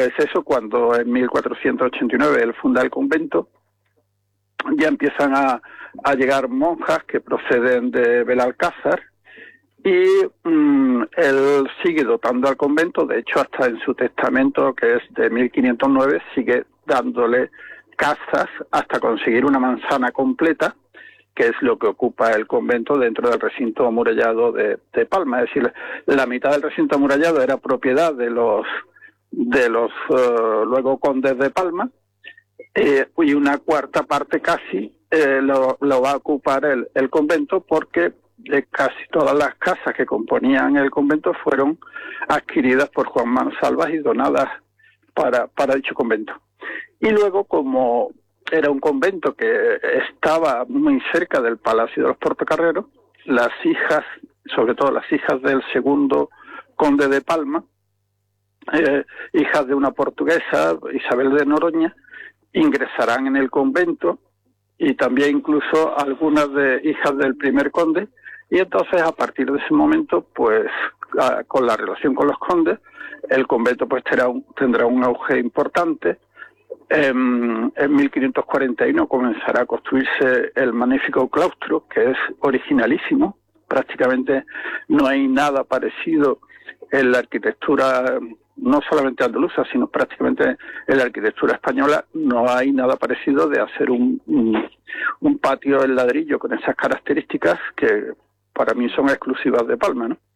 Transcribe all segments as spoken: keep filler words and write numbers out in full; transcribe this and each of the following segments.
es eso cuando en mil cuatrocientos ochenta y nueve él funda el convento. Ya empiezan a, a llegar monjas que proceden de Belalcázar y mmm, él sigue dotando al convento. De hecho, hasta en su testamento, que es de mil quinientos nueve, sigue dándole casas hasta conseguir una manzana completa, que es lo que ocupa el convento dentro del recinto amurallado de, de Palma. Es decir, la mitad del recinto amurallado era propiedad de los de los uh, luego condes de Palma, eh, y una cuarta parte casi eh, lo, lo va a ocupar el, el convento, porque eh, casi todas las casas que componían el convento fueron adquiridas por Juan Mansalvas y donadas para, para dicho convento. Y luego, como era un convento que estaba muy cerca del Palacio de los Portocarreros, las hijas, sobre todo las hijas del segundo conde de Palma, eh, hijas de una portuguesa, Isabel de Noroña, ingresarán en el convento, y también incluso algunas de hijas del primer conde, y entonces a partir de ese momento, pues a, con la relación con los condes, el convento pues tendrá un, tendrá un auge importante. En, en mil quinientos cuarenta y uno comenzará a construirse el magnífico claustro, que es originalísimo. Prácticamente no hay nada parecido en la arquitectura, no solamente andaluza, sino prácticamente en la arquitectura española. No hay nada parecido de hacer un, un, un patio en ladrillo con esas características que para mí son exclusivas de Palma, ¿no?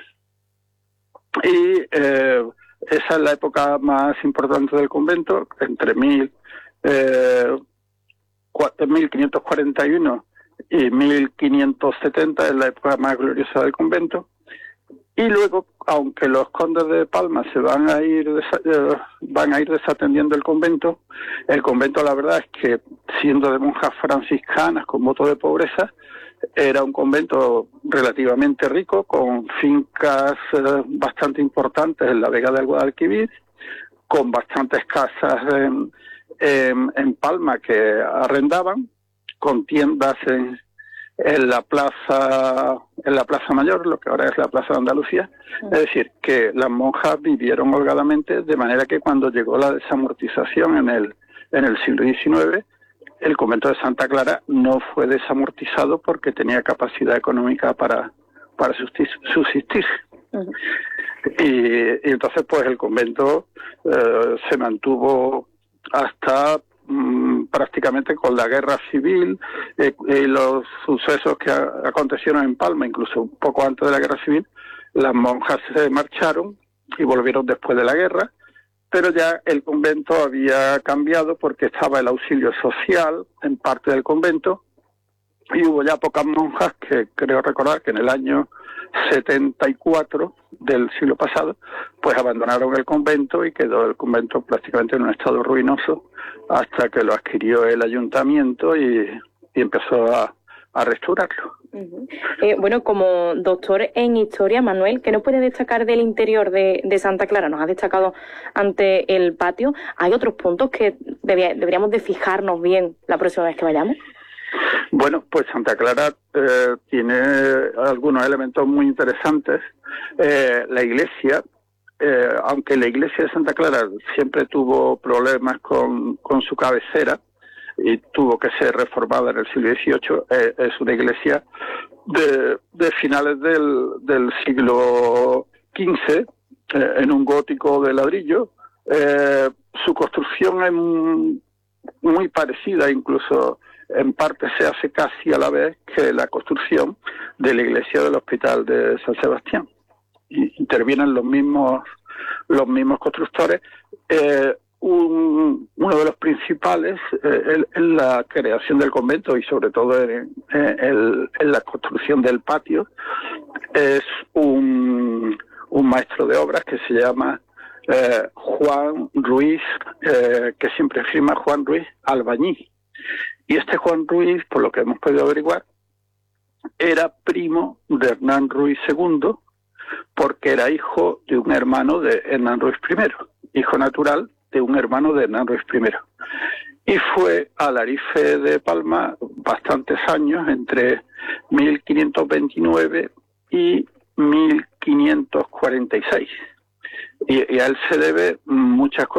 Y eh, esa es la época más importante del convento, entre mil, eh, mil quinientos cuarenta y uno y mil quinientos setenta es la época más gloriosa del convento. Y luego, aunque los condes de Palma se van a ir eh, van a ir desatendiendo el convento, el convento, la verdad es que, siendo de monjas franciscanas con voto de pobreza, era un convento relativamente rico, con fincas eh, bastante importantes en la Vega del Guadalquivir, con bastantes casas en, en, en Palma que arrendaban, con tiendas en, en la plaza en la Plaza Mayor, lo que ahora es la Plaza de Andalucía. Es decir, que las monjas vivieron holgadamente, de manera que cuando llegó la desamortización en el en el siglo diecinueve, el convento de Santa Clara no fue desamortizado porque tenía capacidad económica para, para subsistir. Uh-huh. y, y entonces, pues, el convento eh, se mantuvo hasta mmm, prácticamente con la guerra civil eh, y los sucesos que a, acontecieron en Palma, incluso un poco antes de la guerra civil. Las monjas se marcharon y volvieron después de la guerra, pero ya el convento había cambiado porque estaba el auxilio social en parte del convento, y hubo ya pocas monjas, que creo recordar que en el año setenta y cuatro del siglo pasado, pues abandonaron el convento, y quedó el convento prácticamente en un estado ruinoso hasta que lo adquirió el ayuntamiento y, y empezó a, a restaurarlo. Uh-huh. Eh, bueno, como doctor en historia, Manuel, ¿qué nos puede destacar del interior de, de Santa Clara? Nos ha destacado ante el patio. ¿Hay otros puntos que debía, deberíamos de fijarnos bien la próxima vez que vayamos? Bueno, pues Santa Clara eh, tiene algunos elementos muy interesantes. Eh, la iglesia, eh, aunque la iglesia de Santa Clara siempre tuvo problemas con, con su cabecera, y tuvo que ser reformada en el siglo dieciocho, eh, es una iglesia de, de finales del, del siglo quince, eh, en un gótico de ladrillo. Eh, su construcción es muy, muy parecida, incluso en parte se hace casi a la vez que la construcción de la iglesia del Hospital de San Sebastián. Y intervienen los mismos, los mismos constructores. Eh, Un, uno de los principales eh, en la creación del convento, y sobre todo en, en, en la construcción del patio, es un, un maestro de obras que se llama eh, Juan Ruiz, eh, que siempre firma Juan Ruiz Albañí. Y este Juan Ruiz, por lo que hemos podido averiguar, era primo de Hernán Ruiz segundo, porque era hijo de un hermano de Hernán Ruiz primero, hijo natural de un hermano de Hernán Ruiz primero. Y fue alarife de Palma bastantes años, entre mil quinientos veintinueve y mil quinientos cuarenta y seis. Y, y a él se debe muchas cosas.